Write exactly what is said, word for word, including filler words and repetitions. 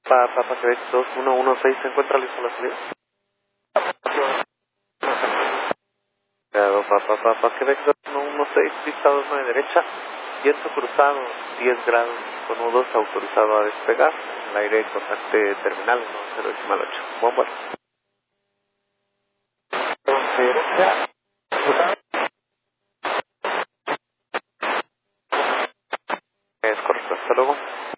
Pa, Papa Quebec dos uno uno seis, ¿se encuentra listo la salida? Papa, Papa Quebec dos uno uno seis, pista dos nueve derecha, viento cruzado, diez grados, con dos autorizado a despegar, el aire contacte terminal uno cero decimal ocho. Buen vuelo. Derecha, es correcto, hasta luego.